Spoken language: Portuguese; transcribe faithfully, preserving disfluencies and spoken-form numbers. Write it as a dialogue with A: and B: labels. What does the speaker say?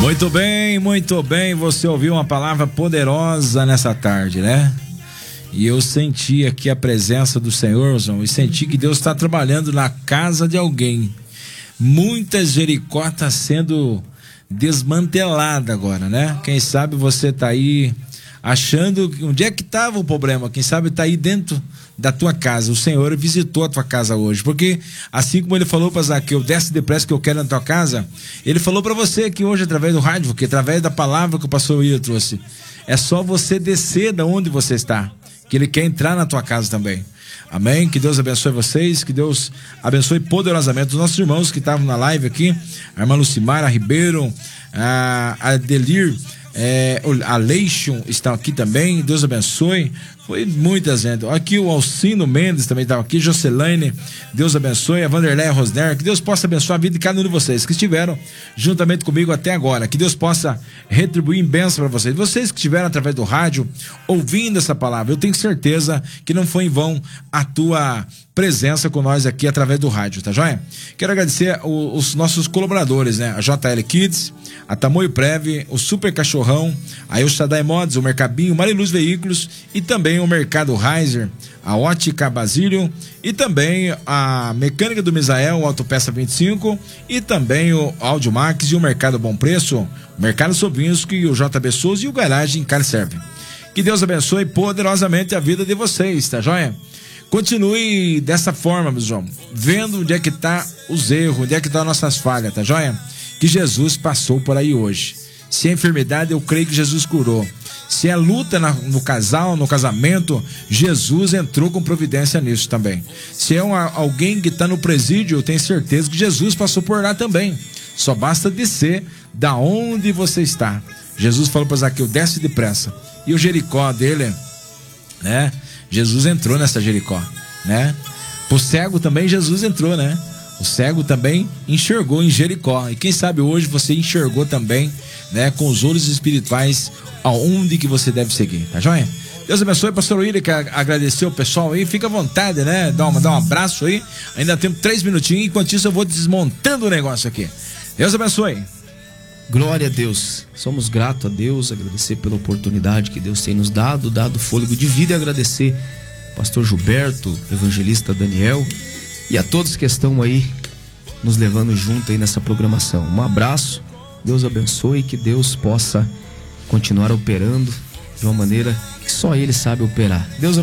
A: Muito bem, muito bem. Você ouviu uma palavra poderosa nessa tarde, né? E eu senti aqui a presença do Senhor, João, e senti que Deus está trabalhando na casa de alguém. Muitas Jericó tá sendo desmantelada agora, né? Quem sabe você tá aí achando onde é que estava o problema. Quem sabe tá aí dentro da tua casa. O Senhor visitou a tua casa hoje, porque assim como ele falou para Zaqueu, desce depressa que eu quero na tua casa, ele falou para você aqui hoje através do rádio, porque através da palavra que o pastor Ia trouxe, é só você descer da onde você está, que ele quer entrar na tua casa também. Amém? Que Deus abençoe vocês, que Deus abençoe poderosamente os nossos irmãos que estavam na live aqui, a irmã Lucimara Ribeiro, a Adelir, é, a Leixon estão aqui também. Deus abençoe. Foi muita gente. Aqui o Alcino Mendes também estava aqui, Jocelaine, Deus abençoe, a Vanderlei Rosner, que Deus possa abençoar a vida de cada um de vocês que estiveram juntamente comigo até agora, que Deus possa retribuir em bênção para vocês. Vocês que estiveram através do rádio ouvindo essa palavra, eu tenho certeza que não foi em vão a tua presença com nós aqui através do rádio, tá joia? Quero agradecer o, os nossos colaboradores, né? A J L Kids, a Tamoio Prev, o Super Cachorrão, a El Shaddai Mods, o Mercabinho, Mariluz Veículos e também o Mercado Reiser, a Ótica Basílio e também a Mecânica do Misael, o Autopeça vinte e cinco e também o Audiomax e o Mercado Bom Preço, o Mercado Sovinski, o J B Souza e o Garagem Car Serve. Que Deus abençoe poderosamente a vida de vocês, tá joia? Continue dessa forma, meus irmãos, vendo onde é que tá os erros, onde é que tá as nossas falhas, tá joia? Que Jesus passou por aí hoje. Se é enfermidade, eu creio que Jesus curou. Se é luta na, no casal, no casamento, Jesus entrou com providência nisso também. Se é uma, alguém que está no presídio, eu tenho certeza que Jesus passou por lá também. Só basta descer da onde você está. Jesus falou para Zaqueu, desce depressa. E o Jericó dele, né? Jesus entrou nessa Jericó, né? Pro cego também Jesus entrou, né? O cego também enxergou em Jericó. E quem sabe hoje você enxergou também, né? Com os olhos espirituais aonde que você deve seguir, tá joia? Deus abençoe, pastor William, que agradeceu o pessoal aí. Fica à vontade, né? Dá, uma, dá um abraço aí. Ainda temos três minutinhos. Enquanto isso eu vou desmontando o negócio aqui. Deus abençoe.
B: Glória a Deus, somos gratos a Deus, agradecer pela oportunidade que Deus tem nos dado, dado fôlego de vida, e agradecer pastor Gilberto, evangelista Daniel e a todos que estão aí nos levando junto aí nessa programação. Um abraço, Deus abençoe e que Deus possa continuar operando de uma maneira que só Ele sabe operar. Deus